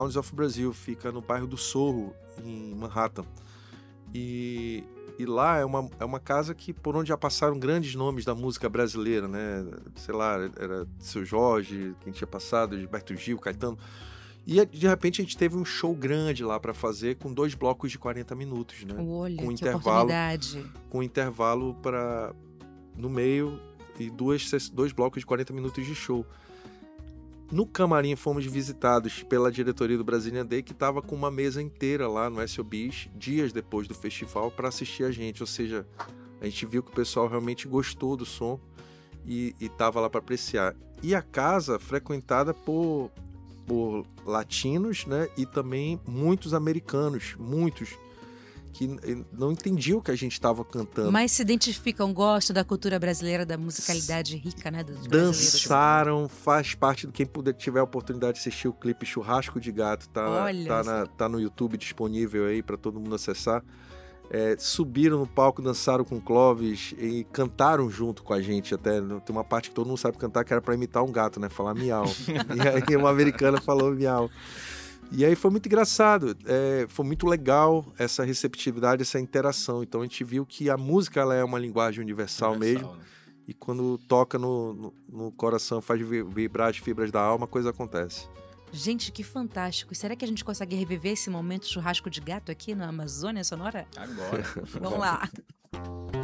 Sounds of Brazil, fica no bairro do Sorro, em Manhattan. E lá é uma casa que, por onde já passaram grandes nomes da música brasileira, né? Sei lá, era Seu Jorge, quem tinha passado, Gilberto Gil, Caetano. E de repente a gente teve um show grande lá para fazer, com 2 blocos de 40 minutos, né? Olha, com que oportunidade. Com intervalo no meio e 2 blocos de 40 minutos de show. No camarim fomos visitados pela diretoria do Brazilian Day, que estava com uma mesa inteira lá no SOBs, dias depois do festival, para assistir a gente. Ou seja, a gente viu que o pessoal realmente gostou do som e estava lá para apreciar. E a casa frequentada por latinos, né? E também muitos americanos, que não entendiam o que a gente estava cantando. Mas se identificam, gostam da cultura brasileira, da musicalidade rica, né, dos brasileiros. Dançaram, faz parte do quem tiver a oportunidade de assistir o clipe Churrasco de Gato, tá no YouTube disponível aí para todo mundo acessar. Subiram no palco, dançaram com Clóvis e cantaram junto com a gente. Até tem uma parte que todo mundo sabe cantar, que era para imitar um gato, né? Falar miau. E aí uma americana falou miau. E aí foi muito engraçado, foi muito legal essa receptividade, essa interação. Então a gente viu que a música ela é uma linguagem universal mesmo, né? E quando toca no coração, faz vibrar as fibras da alma, a coisa acontece. Gente, que fantástico. Será que a gente consegue reviver esse momento Churrasco de Gato aqui na Amazônia Sonora? Agora. Vamos lá.